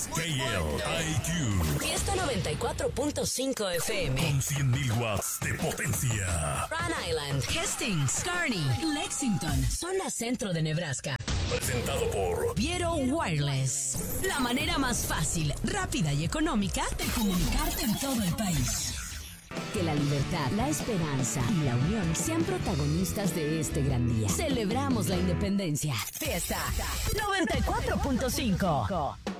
KLIQ. Fiesta 94.5 FM. Con 100.000 watts de potencia. Rhode Island, Hastings, Kearney, Lexington, zona centro de Nebraska. Presentado por Viero Wireless. La manera más fácil, rápida y económica de comunicarte en todo el país. Que la libertad, la esperanza y la unión sean protagonistas de este gran día. Celebramos la independencia. Fiesta 94.5.